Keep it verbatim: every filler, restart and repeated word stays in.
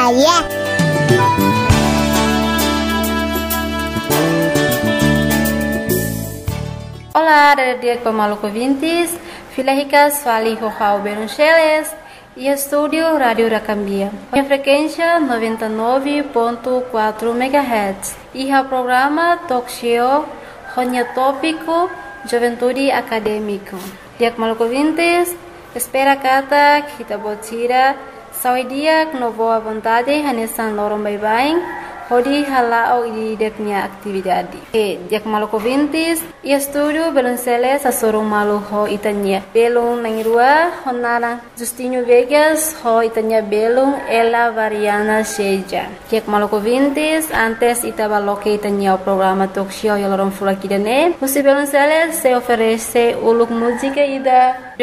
saya. Olá, dia Maluco ouvintes, Filéricas Fali Rojao Beruncheles e estúdio Rádio Racambia. A frequência noventa e nove ponto quatro megahertz e o programa Talk Show Ronya Tópico Juventude Acadêmico. Dia Maluco ouvintes, espera kata kita botira saudia no boa vontade hanesan lorong bye-bye. Hodi halao di deknya atividade. E dia Maluco ouvintes, e estúdio Belunceles a sorong malu ho itanya. Belung nangirua honara Justinho Vegas ho itanya belung ela variana seja. Dia Maluco ouvintes, antes itaba loke itanya o programa talk show ya lorong fulakidane. Musi Belunceles se oferece uluk música ida